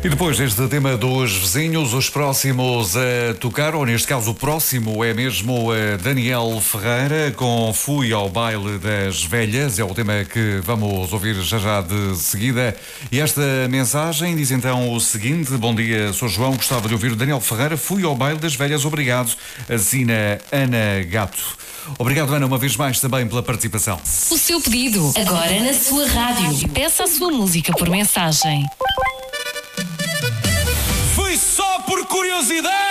E depois deste tema dos vizinhos, os próximos a tocar, ou neste caso o próximo é mesmo Daniel Ferreira com Fui ao Baile das Velhas, é o tema que vamos ouvir já de seguida. E esta mensagem diz então o seguinte: bom dia, sou João, gostava de ouvir o Daniel Ferreira, Fui ao Baile das Velhas, obrigado. Assina Ana Gato. Obrigado, Ana, uma vez mais também pela participação. O seu pedido, agora na sua rádio. Peça a sua música por mensagem. Foi só por curiosidade!